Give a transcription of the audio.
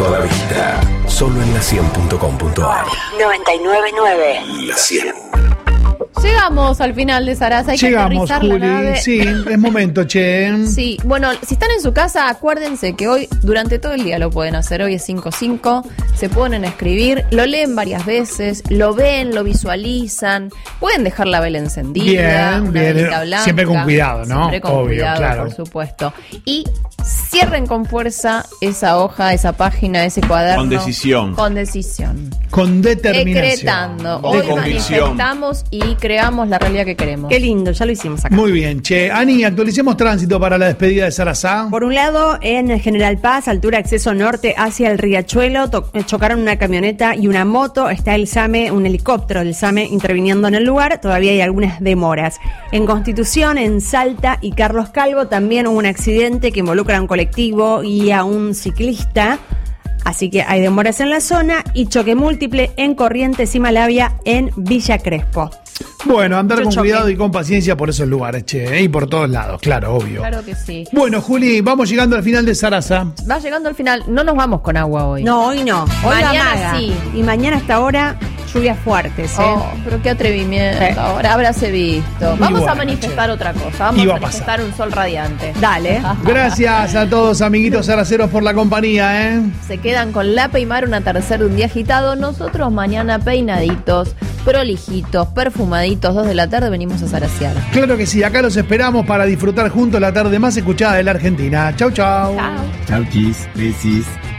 Auto a la vista. Solo en la100.com.ar. 99.9. La 100. Llegamos al final de Sarasa. Hay que Llegamos, aterrizar la Juli. nave. Sí, es momento, che. Sí, bueno, si están en su casa, acuérdense que hoy, durante todo el día lo pueden hacer. Hoy es 5-5, se ponen a escribir, lo leen varias veces, lo ven, lo visualizan. Pueden dejar la vela encendida, Bien, una bien. velita blanca. Siempre con cuidado, ¿no? Siempre con Obvio, cuidado, claro. por supuesto. Y cierren con fuerza esa hoja, esa página, ese cuaderno. Con decisión. Con decisión. Con determinación. Decretando. Con Hoy convicción. manifestamos y creamos la realidad que queremos. Qué lindo, ya lo hicimos acá. Muy bien, che. Ani, actualicemos tránsito para la despedida de Sarasá. Por un lado, en General Paz, altura acceso norte hacia el Riachuelo, chocaron una camioneta y una moto. Está el SAME, un helicóptero del SAME interviniendo en el lugar. Todavía hay algunas demoras. En Constitución, en Salta y Carlos Calvo, también hubo un accidente que involucra a un colectivo y a un ciclista. Así que hay demoras en la zona y choque múltiple en Corrientes y Malavia en Villa Crespo. Bueno, andar Yo con choqué. cuidado y con paciencia por esos lugares, che. Y por todos lados, claro, obvio. Claro que sí. Bueno, Juli, vamos llegando al final de Sarasa. Va llegando al final. No nos vamos con agua hoy. No, hoy no. Hoy Mañana amaga. sí. Y mañana hasta ahora, lluvias fuertes. Oh, pero qué atrevimiento. Sí. Ahora habráse visto. Vamos bueno, a manifestar otra cosa. Vamos Iba a a manifestar un sol radiante. Dale. Gracias a todos, amiguitos saraceros, por la compañía, ¿eh? Se quedan con Lapa y Mar, un atardecer de un día agitado. Nosotros mañana peinaditos, prolijitos, perfumaditos, 2 de la tarde venimos a zarasear. Claro que sí, acá los esperamos para disfrutar juntos la tarde más escuchada de la Argentina. Chau, chau. Chao. Chau, chis, besis.